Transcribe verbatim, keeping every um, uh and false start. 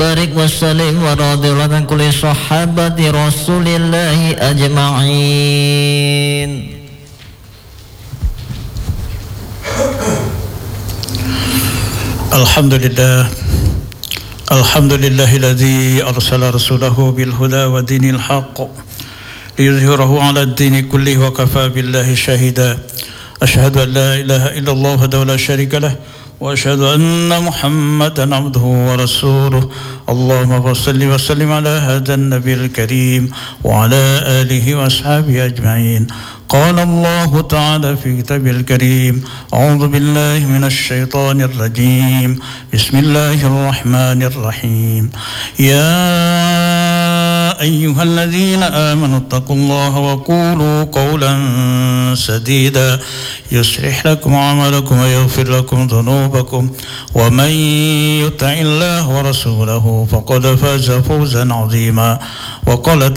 barik wa sallim wa radhiyallahu an kulli sahabati Rasulillahi ajma'in. Alhamdulillah. Alhamdulillahilladzi arsala rasulahu bil huda wa dinil haqq liyuzhirahu 'ala ad-dini kullihi wa kafa billahi shahida. Ashhadu an la ilaha illallah wahdahu la sharika lah wa ashhadu anna Muhammadan 'abduhu wa rasuluh. Allahumma shalli wa sallim ala hadzal nabiyil karim wa ala alihi wa ashabihi ajma'in. قال الله تعالى في كتابه الكريم أعوذ بالله من الشيطان الرجيم بسم الله الرحمن الرحيم يا أيها الذين آمنوا اتقوا الله وقولوا قولا سديدا يصلح لكم أعمالكم ويغفر لكم ذنوبكم ومن يطع الله ورسوله فقد فاز فوزا عظيما. وقال